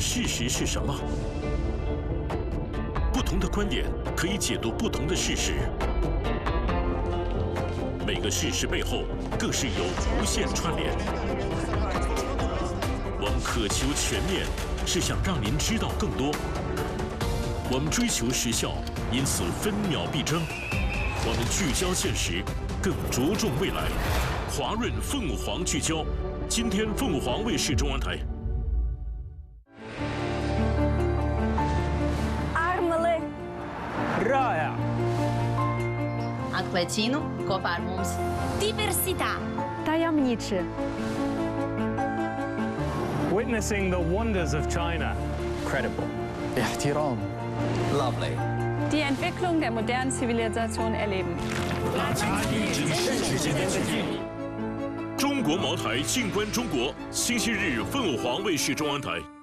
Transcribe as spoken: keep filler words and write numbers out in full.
事实是什么？不同的观点可以解读不同的事实，每个事实背后更是有无限串联。我们渴求全面，是想让您知道更多。我们追求时效，因此分秒必争。我们聚焦现实，更着重未来。华润凤凰聚焦，今天凤凰卫视中文台。 رائع. Acquaccino, Coparmums. Diversità. Tajemniczy. Witnessing the wonders of China. Credible. احترام. Lovely. Die Entwicklung der modernen Zivilisation erleben. 中国茅台静观中国，星期日凤凰卫视中文台。